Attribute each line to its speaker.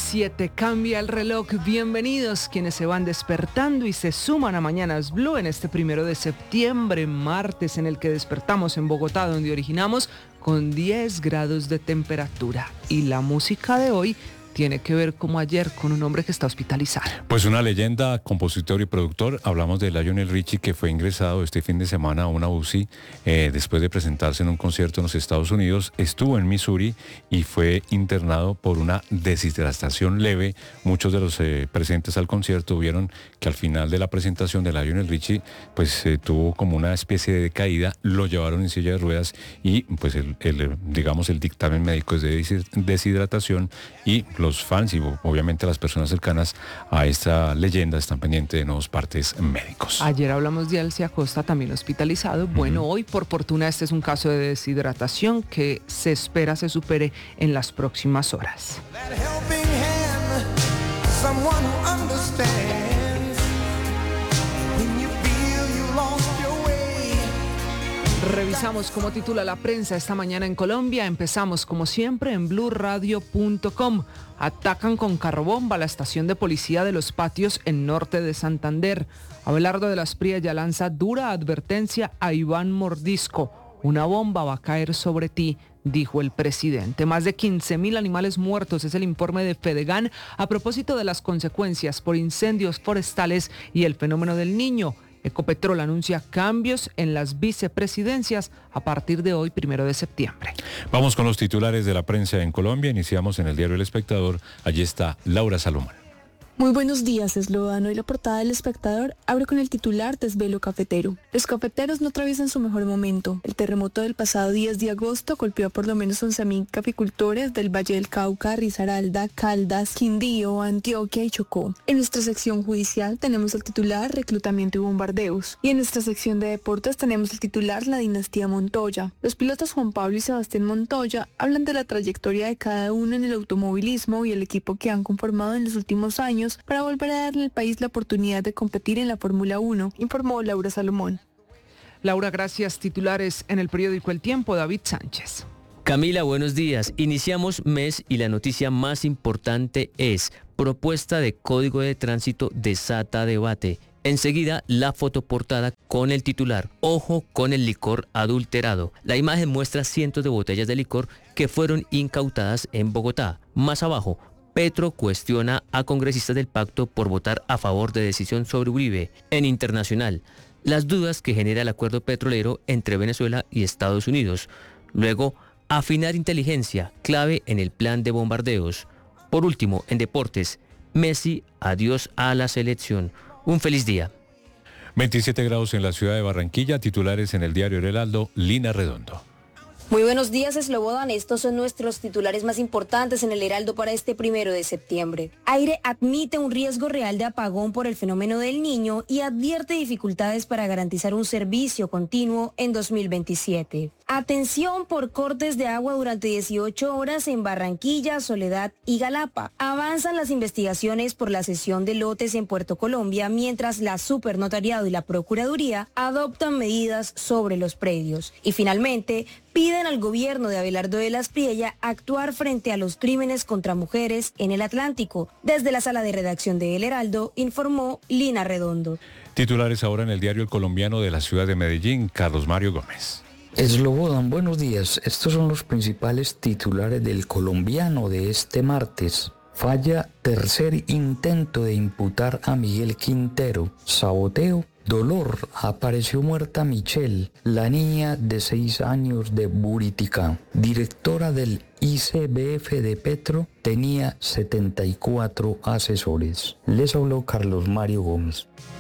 Speaker 1: 7 cambia el reloj. Bienvenidos quienes se van despertando y se suman a Mañanas Blue en este 1 de septiembre, martes en el que despertamos en Bogotá, donde originamos con 10 grados de temperatura. Y la música de hoy tiene que ver como ayer con un hombre que está hospitalizado.
Speaker 2: Pues una leyenda, compositor y productor. Hablamos de Lionel Richie, que fue ingresado este fin de semana a una UCI después de presentarse en un concierto en los Estados Unidos. Estuvo en Missouri y fue internado por una deshidratación leve. Muchos de los presentes al concierto vieron que al final de la presentación de Lionel Richie pues tuvo como una especie de caída. Lo llevaron en silla de ruedas y pues el dictamen médico es de deshidratación, y los fans y obviamente las personas cercanas a esta leyenda están pendientes de nuevos partes médicos.
Speaker 1: Ayer hablamos de Alcia Acosta, también hospitalizado. Bueno, hoy por fortuna este es un caso de deshidratación que se espera se supere en las próximas horas. Revisamos cómo titula la prensa esta mañana en Colombia. Empezamos como siempre en blurradio.com. Atacan con carrobomba la estación de policía de Los Patios en norte de Santander. Abelardo de las Priella lanza dura advertencia a Iván Mordisco. Una bomba va a caer sobre ti, dijo el presidente. Más de 15.000 animales muertos es el informe de Fedegan a propósito de las consecuencias por incendios forestales y el fenómeno del Niño. Ecopetrol anuncia cambios en las vicepresidencias a partir de hoy, 1 de septiembre.
Speaker 2: Vamos con los titulares de la prensa en Colombia. Iniciamos en el diario El Espectador. Allí está Laura Salomón.
Speaker 3: Muy buenos días, Eslovano. Y la portada del Espectador abre con el titular Desvelo cafetero. Los cafeteros no atraviesan su mejor momento. El terremoto del pasado 10 de agosto golpeó a por lo menos 11.000 caficultores del Valle del Cauca, Risaralda, Caldas, Quindío, Antioquia y Chocó. En nuestra sección judicial tenemos el titular Reclutamiento y bombardeos. Y en nuestra sección de deportes tenemos el titular La dinastía Montoya. Los pilotos Juan Pablo y Sebastián Montoya hablan de la trayectoria de cada uno en el automovilismo y el equipo que han conformado en los últimos años para volver a darle al país la oportunidad de competir en la Fórmula 1, informó Laura Salomón.
Speaker 1: Laura, gracias. Titulares en el periódico El Tiempo, David Sánchez.
Speaker 4: Camila, buenos días. Iniciamos mes y la noticia más importante es: propuesta de Código de Tránsito desata debate. Enseguida, la fotoportada con el titular: Ojo con el licor adulterado. La imagen muestra cientos de botellas de licor que fueron incautadas en Bogotá. Más abajo, Petro cuestiona a congresistas del pacto por votar a favor de decisión sobre Uribe. En internacional, las dudas que genera el acuerdo petrolero entre Venezuela y Estados Unidos. Luego, afinar inteligencia, clave en el plan de bombardeos. Por último, en deportes, Messi, adiós a la selección. Un feliz día.
Speaker 2: 27 grados en la ciudad de Barranquilla. Titulares en el diario El Heraldo, Lina Redondo.
Speaker 5: Muy buenos días, Slobodan. Estos son nuestros titulares más importantes en el Heraldo para este 1 de septiembre. Aire admite un riesgo real de apagón por el fenómeno del Niño y advierte dificultades para garantizar un servicio continuo en 2027. Atención por cortes de agua durante 18 horas en Barranquilla, Soledad y Galapa. Avanzan las investigaciones por la cesión de lotes en Puerto Colombia, mientras la Supernotariado y la Procuraduría adoptan medidas sobre los predios. Y finalmente, piden al gobierno de Abelardo de las Priella actuar frente a los crímenes contra mujeres en el Atlántico. Desde la sala de redacción de El Heraldo, informó Lina Redondo.
Speaker 2: Titulares ahora en el diario El Colombiano de la ciudad de Medellín, Carlos Mario Gómez.
Speaker 6: Slobodan, buenos días. Estos son los principales titulares del Colombiano de este martes. Falla tercer intento de imputar a Miguel Quintero. Saboteo. Dolor. Apareció muerta Michelle, la niña de 6 años de Buritica. Directora del ICBF de Petro, tenía 74 asesores. Les habló Carlos Mario Gómez.